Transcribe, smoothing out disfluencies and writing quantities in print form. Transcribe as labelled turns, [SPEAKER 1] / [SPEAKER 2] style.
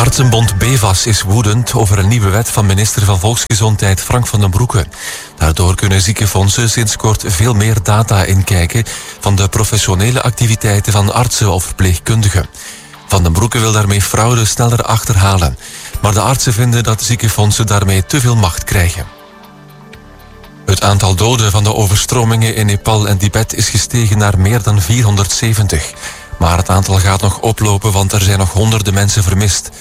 [SPEAKER 1] Artsenbond BEVAS is woedend over een nieuwe wet van minister van Volksgezondheid Frank van den Broeke. Daardoor kunnen ziekenfondsen sinds kort veel meer data inkijken van de professionele activiteiten van artsen of verpleegkundigen. Van den Broeke wil daarmee fraude sneller achterhalen. Maar de artsen vinden dat ziekenfondsen daarmee te veel macht krijgen. Het aantal doden van de overstromingen in Nepal en Tibet is gestegen naar meer dan 470. Maar het aantal gaat nog oplopen, want er zijn nog honderden mensen vermist.